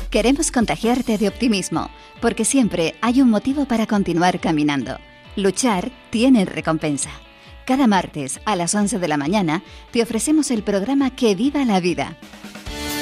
Queremos contagiarte de optimismo, porque siempre hay un motivo para continuar caminando. Luchar tiene recompensa. Cada martes a las 11 de la mañana te ofrecemos el programa Que Viva la Vida,